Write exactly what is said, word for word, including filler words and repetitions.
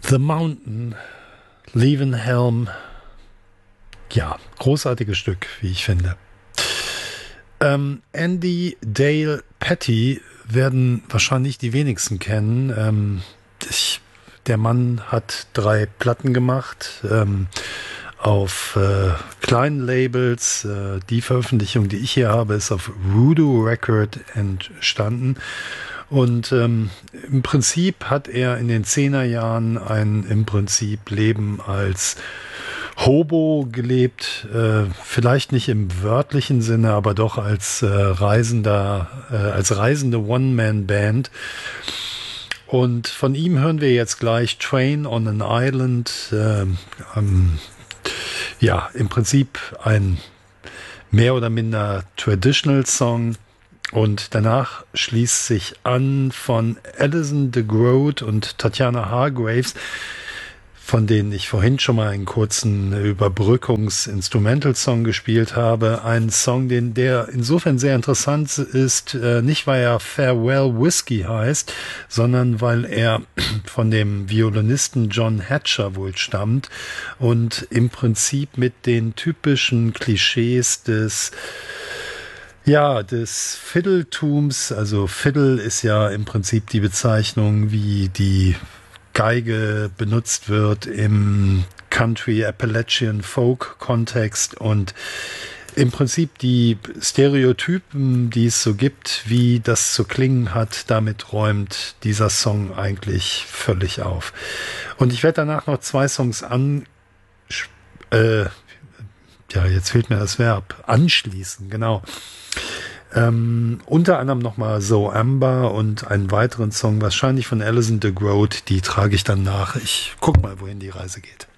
The Mountain, Levenhelm, ja, großartiges Stück, wie ich finde. Ähm, Andy Dale Patty werden wahrscheinlich die wenigsten kennen. Ähm, ich, der Mann hat drei Platten gemacht, ähm, auf äh, kleinen Labels. Äh, die Veröffentlichung, die ich hier habe, ist auf Voodoo Record entstanden. Und ähm, im Prinzip hat er in den Zehnerjahren ein im Prinzip Leben als Hobo gelebt, äh, vielleicht nicht im wörtlichen Sinne, aber doch als äh, Reisender, äh, als reisende One-Man-Band. Und von ihm hören wir jetzt gleich Train on an Island. Äh, ähm, ja, im Prinzip ein mehr oder minder Traditional Song. Und danach schließt sich an von Alison de Groot und Tatjana Hargreaves, von denen ich vorhin schon mal einen kurzen Überbrückungs-Instrumental-Song gespielt habe. Ein Song, den der insofern sehr interessant ist, äh, nicht weil er Farewell Whiskey heißt, sondern weil er von dem Violinisten John Hatcher wohl stammt und im Prinzip mit den typischen Klischees des Ja, des Fiddletums, also Fiddle ist ja im Prinzip die Bezeichnung, wie die Geige benutzt wird im Country Appalachian Folk Kontext und im Prinzip die Stereotypen, die es so gibt, wie das zu klingen hat, damit räumt dieser Song eigentlich völlig auf. Und ich werde danach noch zwei Songs an, äh, ja, jetzt fehlt mir das Verb, anschließen, genau. Ähm, unter anderem nochmal So Amber und einen weiteren Song, wahrscheinlich von Alison de Groot, die trage ich dann nach. Ich guck mal, wohin die Reise geht.